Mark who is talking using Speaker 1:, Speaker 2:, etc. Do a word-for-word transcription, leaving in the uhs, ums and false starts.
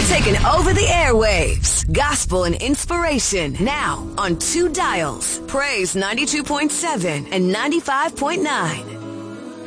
Speaker 1: taking over the airwaves. Gospel and inspiration now on two dials. Praise ninety-two point seven and ninety-five point nine.